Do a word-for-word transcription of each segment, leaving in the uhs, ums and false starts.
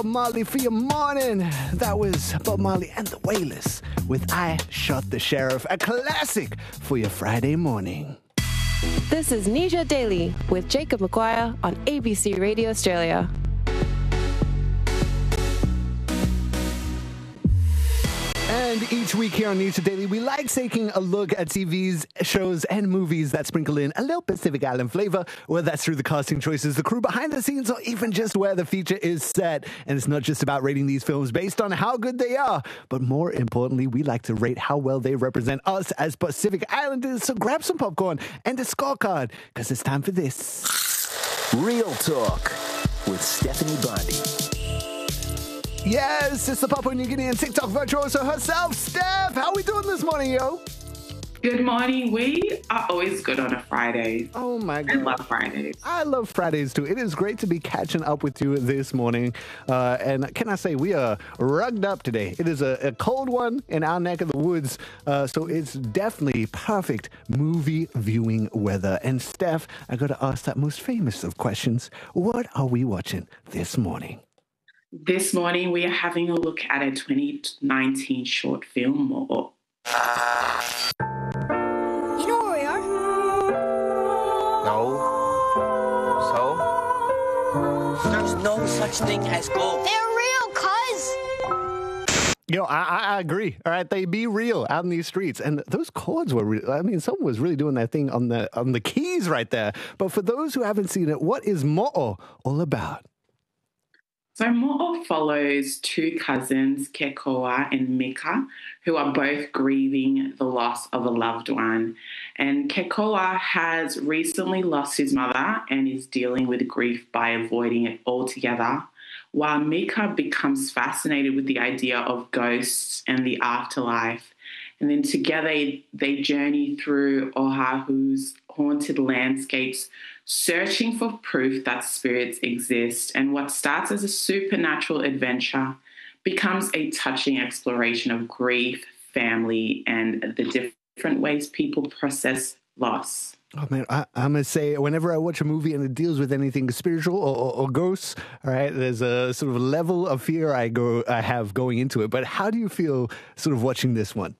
Marley for your morning. That was Bob Marley and the Wailers with I Shot the Sheriff, a classic for your Friday morning. This is Nisha Daily with Jacob McGuire on A B C Radio Australia. And each week here on Nisha Daily, we like taking a look at T V's shows and movies that sprinkle in a little Pacific Island flavor, whether that's through the casting choices, the crew behind the scenes, or even just where the feature is set. And it's not just about rating these films based on how good they are, but more importantly, we like to rate how well they represent us as Pacific Islanders. So grab some popcorn and a scorecard, because it's time for this. Real Talk with Stephanie Bondi. Yes, it's the Papua New Guinean TikTok virtuoso herself, Steph. How we doing this morning, yo? Good morning. We are always good on a Friday. Oh, my God. I love Fridays. I love Fridays, too. It is great to be catching up with you this morning. Uh, and can I say, we are rugged up today. It is a, a cold one in our neck of the woods. Uh, so it's definitely perfect movie viewing weather. And Steph, I got to ask that most famous of questions. What are we watching this morning? This morning, we are having a look at a twenty nineteen short film. Or... You know where we are? No. So? There's no such thing as gold. They're real, cuz. You know, I, I agree. All right, they be real out in these streets, and those chords were. Re- I mean, someone was really doing that thing on the on the keys right there. But for those who haven't seen it, what is Mo'o all about? So Mo'o follows two cousins, Kekoa and Mika, who are both grieving the loss of a loved one. And Kekoa has recently lost his mother and is dealing with grief by avoiding it altogether, while Mika becomes fascinated with the idea of ghosts and the afterlife. And then together they journey through Oahu's haunted landscapes, searching for proof that spirits exist. And what starts as a supernatural adventure becomes a touching exploration of grief, family, and the different ways people process loss. Oh, man, I, I'm going to say whenever I watch a movie and it deals with anything spiritual or, or, or ghosts, all right, there's a sort of level of fear I go I have going into it. But how do you feel sort of watching this one?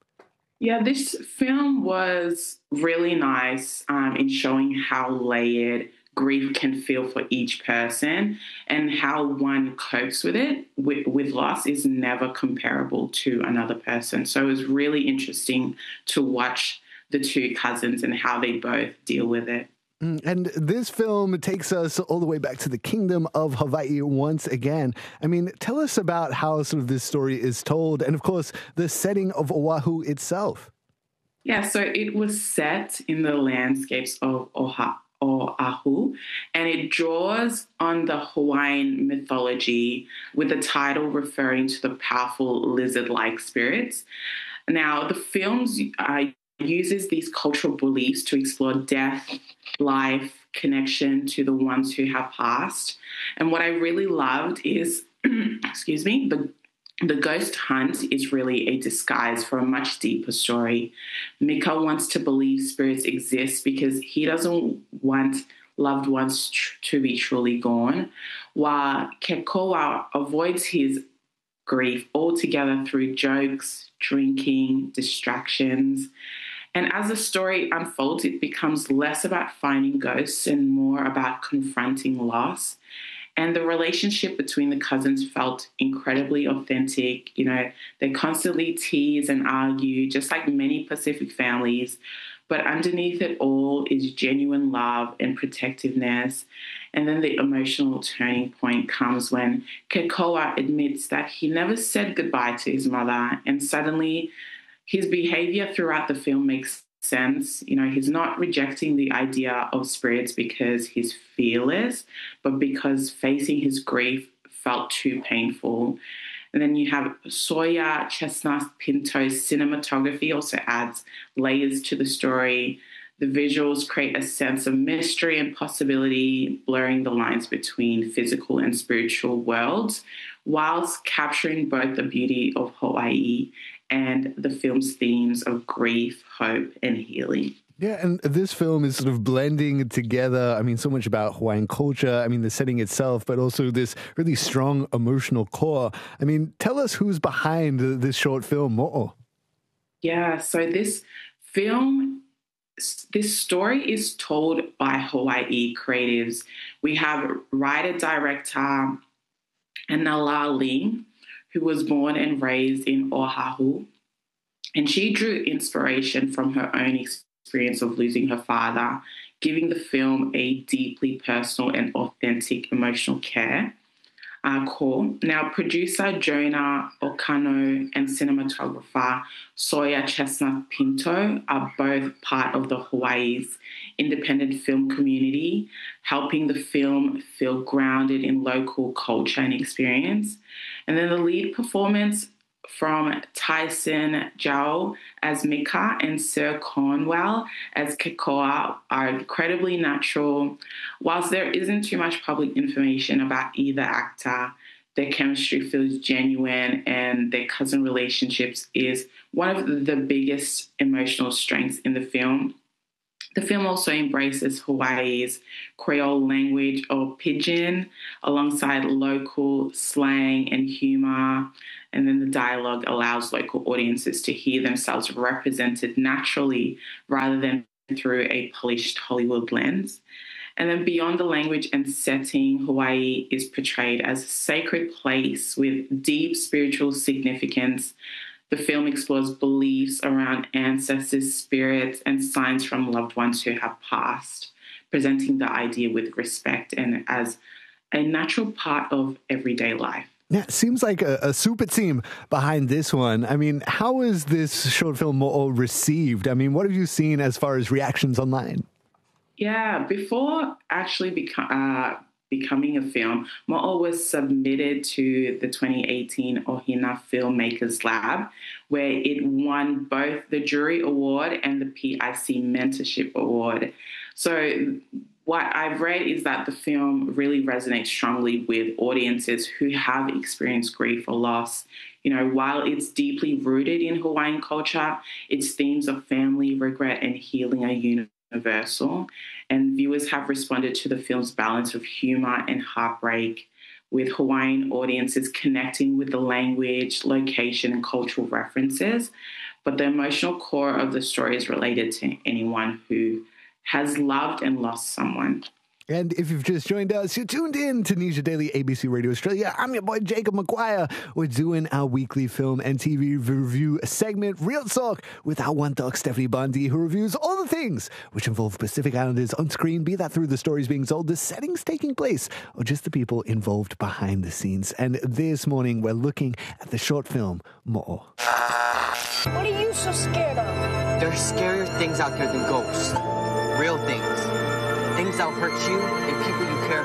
Yeah, this film was really nice um, in showing how layered grief can feel for each person, and how one copes with it with, with loss is never comparable to another person. So it was really interesting to watch the two cousins and how they both deal with it. And this film takes us all the way back to the Kingdom of Hawaii once again. I mean, tell us about how sort of this story is told, and of course, the setting of Oahu itself. Yeah, so it was set in the landscapes of Oahu, Oahu, and it draws on the Hawaiian mythology, with the title referring to the powerful lizard-like spirits. Now, the films uh, uses these cultural beliefs to explore death, life, connection to the ones who have passed. And what I really loved is, excuse me, the the ghost hunt is really a disguise for a much deeper story. Mika wants to believe spirits exist because he doesn't want loved ones tr- to be truly gone, while Kekoa avoids his grief altogether through jokes, drinking, distractions. And as the story unfolds, it becomes less about finding ghosts and more about confronting loss. And the relationship between the cousins felt incredibly authentic. You know, they constantly tease and argue, just like many Pacific families. But underneath it all is genuine love and protectiveness. And then the emotional turning point comes when Kekoa admits that he never said goodbye to his mother, and suddenly his behavior throughout the film makes sense. You know, he's not rejecting the idea of spirits because he's fearless, but because facing his grief felt too painful. And then you have Soya Chestnut Pinto's cinematography also adds layers to the story. The visuals create a sense of mystery and possibility, blurring the lines between physical and spiritual worlds, whilst capturing both the beauty of Hawaii and the film's themes of grief, hope, and healing. Yeah, and this film is sort of blending together, I mean, so much about Hawaiian culture, I mean, the setting itself, but also this really strong emotional core. I mean, tell us who's behind this short film, Mo'o. Yeah, so this film, this story is told by Hawaii creatives. We have writer-director Anala Ling, who was born and raised in Oahu, and she drew inspiration from her own experience experience of losing her father, giving the film a deeply personal and authentic emotional care uh, core. Now, producer Jonah Okano and cinematographer Soya Chestnut Pinto are both part of the Hawaii's independent film community, helping the film feel grounded in local culture and experience. And then the lead performance from Tyson Zhao as Mika and Sir Cornwell as Kekoa are incredibly natural. Whilst there isn't too much public information about either actor, their chemistry feels genuine and their cousin relationships is one of the biggest emotional strengths in the film. The film also embraces Hawaii's Creole language or pidgin alongside local slang and humor. And then the dialogue allows local audiences to hear themselves represented naturally rather than through a polished Hollywood lens. And then beyond the language and setting, Hawaii is portrayed as a sacred place with deep spiritual significance. The film explores beliefs around ancestors, spirits, and signs from loved ones who have passed, presenting the idea with respect and as a natural part of everyday life. Yeah, it seems like a, a super team behind this one. I mean, how is this short film Mo'o received? I mean, what have you seen as far as reactions online? Yeah, before actually become, uh, becoming a film, Mo'o was submitted to the twenty eighteen Ohina Filmmakers Lab, where it won both the Jury Award and the P I C Mentorship Award. So what I've read is that the film really resonates strongly with audiences who have experienced grief or loss. You know, while it's deeply rooted in Hawaiian culture, its themes of family, regret, and healing are universal. And viewers have responded to the film's balance of humor and heartbreak, with Hawaiian audiences connecting with the language, location, and cultural references. But the emotional core of the story is related to anyone who has loved and lost someone. And if you've just joined us, you're tuned in to Nisha Daily, A B C Radio Australia. I'm your boy, Jacob McGuire. We're doing our weekly film and T V review segment, Real Talk, with our one dog, Stephanie Bondi, who reviews all the things which involve Pacific Islanders on screen, be that through the stories being told, the settings taking place, or just the people involved behind the scenes. And this morning, we're looking at the short film, Mo'o. What are you so scared of? There are scarier things out there than ghosts. Real things. Things that'll hurt you and people you care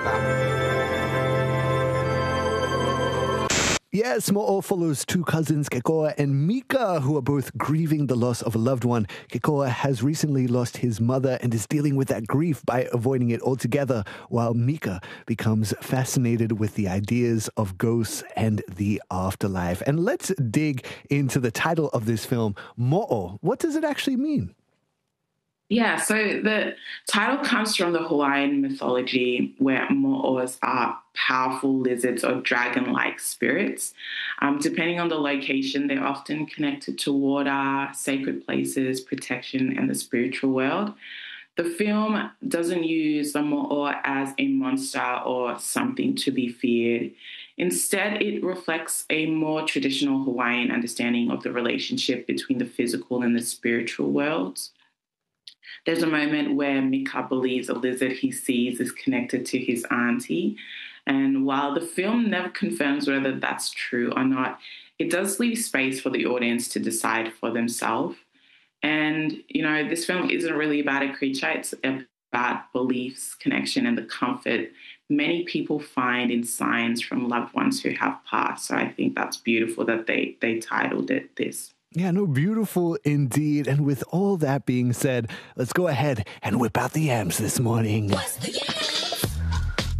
about. Yes, Mo'o follows two cousins, Kekoa and Mika, who are both grieving the loss of a loved one. Kekoa has recently lost his mother and is dealing with that grief by avoiding it altogether, while Mika becomes fascinated with the ideas of ghosts and the afterlife. And let's dig into the title of this film, Mo'o. What does it actually mean? Yeah, so the title comes from the Hawaiian mythology, where mo'os are powerful lizards or dragon-like spirits. Um, depending on the location, they're often connected to water, sacred places, protection, and the spiritual world. The film doesn't use the mo'o as a monster or something to be feared. Instead, it reflects a more traditional Hawaiian understanding of the relationship between the physical and the spiritual worlds. There's a moment where Mika believes a lizard he sees is connected to his auntie. And while the film never confirms whether that's true or not, it does leave space for the audience to decide for themselves. And, you know, this film isn't really about a creature. It's about beliefs, connection, and the comfort many people find in signs from loved ones who have passed. So I think that's beautiful that they, they titled it this. Yeah, no, beautiful indeed. And with all that being said, let's go ahead and whip out the yams this morning. What's the yams?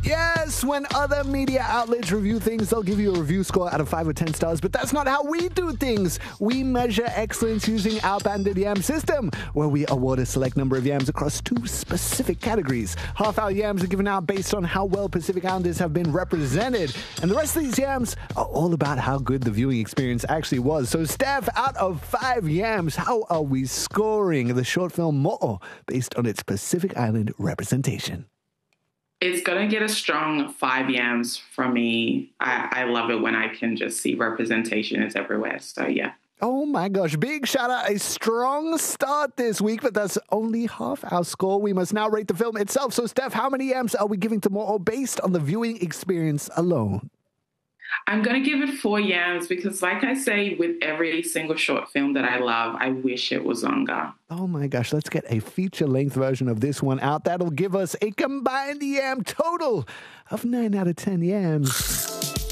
Yes, when other media outlets review things, they'll give you a review score out of five or ten stars, but that's not how we do things. We measure excellence using our Banded Yam system, where we award a select number of yams across two specific categories. Half our yams are given out based on how well Pacific Islanders have been represented, and the rest of these yams are all about how good the viewing experience actually was. So, Steph, out of five yams, how are we scoring the short film Mo'o based on its Pacific Island representation? It's going to get a strong five yams from me. I, I love it when I can just see representation is everywhere. So, yeah. Oh my gosh, big shout out, a strong start this week, but that's only half our score. We must now rate the film itself. So, Steph, how many yams are we giving to Mo'o based on the viewing experience alone? I'm going to give it four yams because, like I say, with every single short film that I love, I wish it was longer. Oh my gosh, let's get a feature-length version of this one out. That'll give us a combined yam total of nine out of ten yams.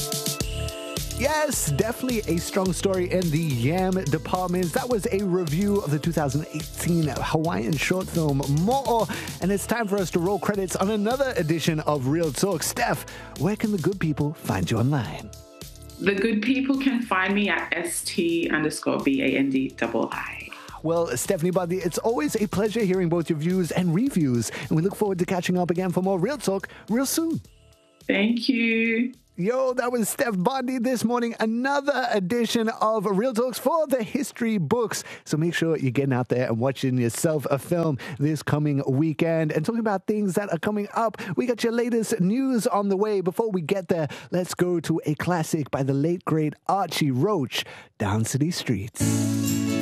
Yes, definitely a strong story in the yam department. That was a review of the two thousand eighteen Hawaiian short film Mo'o, and it's time for us to roll credits on another edition of Real Talk. Steph, where can the good people find you online? The good people can find me at st underscore B A N D double I. Well, Stephanie Bundy, it's always a pleasure hearing both your views and reviews, and we look forward to catching up again for more Real Talk real soon. Thank you. Yo, that was Steph Bundy this morning. Another edition of Real Talks for the history books. So make sure you're getting out there and watching yourself a film this coming weekend. And talking about things that are coming up, we got your latest news on the way. Before we get there, let's go to a classic by the late, great Archie Roach, Down City Streets.